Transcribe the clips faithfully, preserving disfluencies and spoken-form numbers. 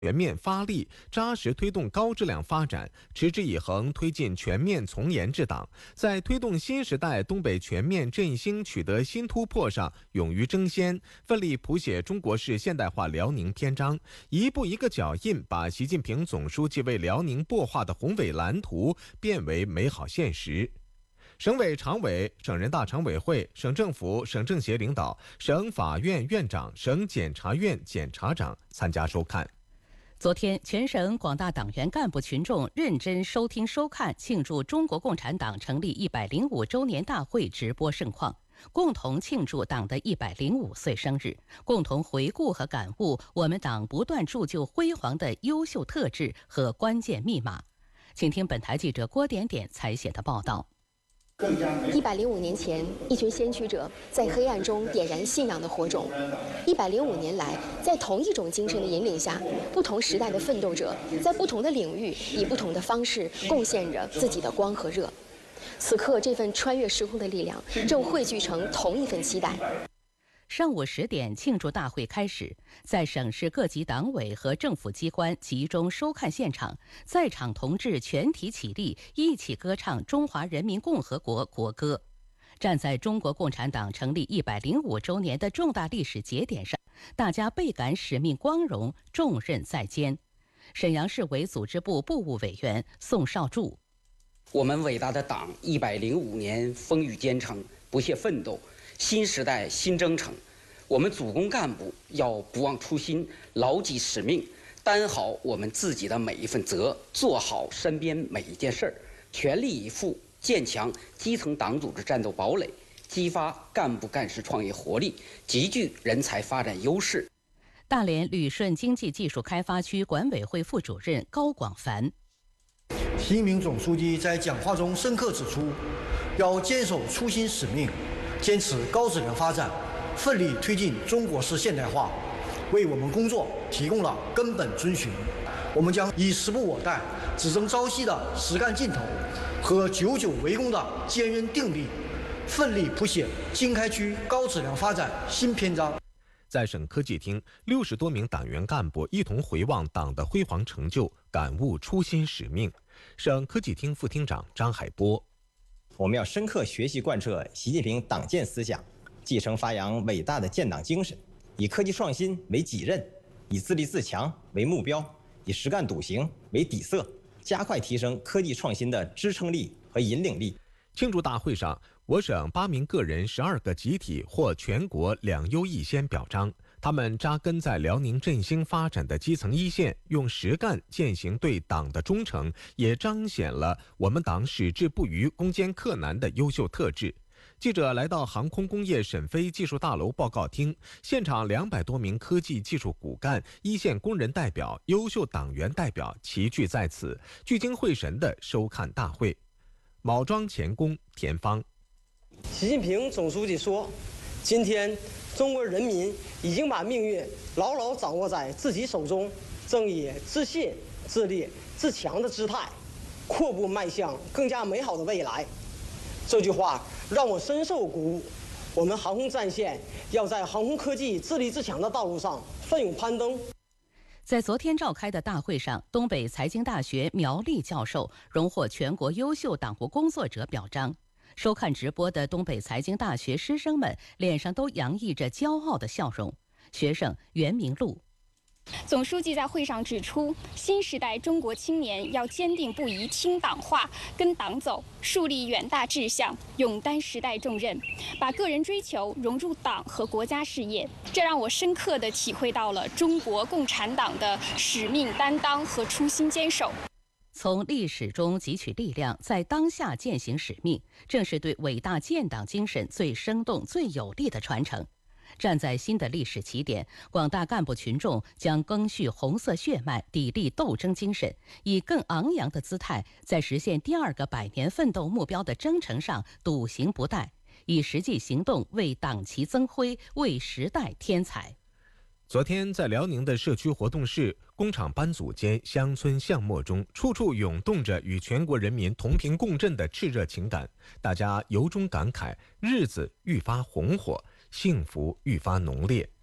全面发力，扎实推动高质量发展，持之以恒推进全面从严治党，在推动新时代东北全面振兴取得新突破上勇于争先，奋力谱写中国式现代化辽宁篇章，一步一个脚印，把习近平总书记为辽宁擘画的宏伟蓝图变为美好现实。省委常委、省人大常委会、省政府、省政协领导、省法院院长、省检察院检察长参加收看。 昨天，全省广大党员干部群众认真收听收看庆祝中国共产党成立一百零五周年大会直播盛况，共同庆祝党的一百零五岁生日，共同回顾和感悟我们党不断铸就辉煌的优秀特质和关键密码。请听本台记者郭点点采写的报道。 一百零五年前，一群先驱者在黑暗中点燃信仰的火种。一百零五年来，在同一种精神的引领下，不同时代的奋斗者在不同的领域以不同的方式贡献着自己的光和热。此刻，这份穿越时空的力量正汇聚成同一份期待。 上午十点，庆祝大会开始，在省市各级党委和政府机关集中收看现场，在场同志全体起立，一起歌唱中华人民共和国国歌。站在中国共产党成立一百零五周年的重大历史节点上，大家倍感使命光荣，重任在肩。沈阳市委组织部部务委员宋少柱： 我们伟大的党一百零五年风雨兼程，不懈奋斗。新时代新征程，我们组工干部要不忘初心，牢记使命，担好我们自己的每一份责，做好身边每一件事儿，全力以赴建强基层党组织战斗堡垒，激发干部干事创业活力，集聚人才发展优势。 大连旅顺经济技术开发区管委会副主任高广凡： 习近平总书记在讲话中深刻指出，要坚守初心使命，坚持高质量发展，奋力推进中国式现代化，为我们工作提供了根本遵循。我们将以时不我待、只争朝夕的实干劲头和久久为功的坚韧定力，奋力谱写经开区高质量发展新篇章。 在省科技厅，六十多名党员干部一同回望党的辉煌成就，感悟初心使命。省科技厅副厅长张海波： 我们要深刻学习贯彻习近平党建思想，继承发扬伟大的建党精神，以科技创新为己任，以自立自强为目标，以实干笃行为底色，加快提升科技创新的支撑力和引领力。 庆祝大会上，我省八名个人、十二个集体获全国两优一先表彰。他们扎根在辽宁振兴发展的基层一线，用实干践行对党的忠诚，也彰显了我们党矢志不渝、攻坚克难的优秀特质。记者来到航空工业沈飞技术大楼报告厅，现场两百多名科技技术骨干、一线工人代表、优秀党员代表齐聚在此，聚精会神地收看大会。铆桩钳工田芳： 习近平总书记说，今天中国人民已经把命运牢牢掌握在自己手中，正以自信、自立、自强的姿态，阔步迈向更加美好的未来。这句话让我深受鼓舞。我们航空战线要在航空科技自立自强的道路上奋勇攀登。 在昨天召开的大会上，东北财经大学苗栗教授荣获全国优秀党务工作者表彰。收看直播的东北财经大学师生们脸上都洋溢着骄傲的笑容。学生袁明路： 总书记在会上指出，新时代中国青年要坚定不移听党话、跟党走，树立远大志向，勇担时代重任，把个人追求融入党和国家事业。这让我深刻地体会到了中国共产党的使命担当和初心坚守。 从历史中汲取力量，在当下践行使命，正是对伟大建党精神最生动、最有力的传承。站在新的历史起点，广大干部群众将赓续红色血脉，砥砺斗争精神，以更昂扬的姿态，在实现第二个百年奋斗目标的征程上笃行不怠，以实际行动为党旗增辉，为时代添彩。 昨天在辽宁的社区活动室、工厂班组间、乡村巷陌中，处处涌动着与全国人民同频共振的炽热情感，大家由衷感慨，日子愈发红火，幸福愈发浓烈。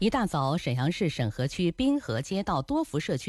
一大早，沈阳市沈河区滨河街道多福社区